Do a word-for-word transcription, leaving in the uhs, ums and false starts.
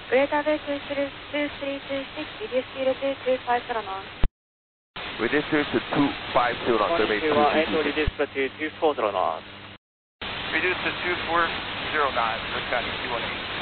Greater Bay two three two six, reduce speed to two five zero knots. Reduce speed to two five zero knots, Survey two two reduce speed to two four zero knots. Reduce to two four zero knots, Rescott two one eight.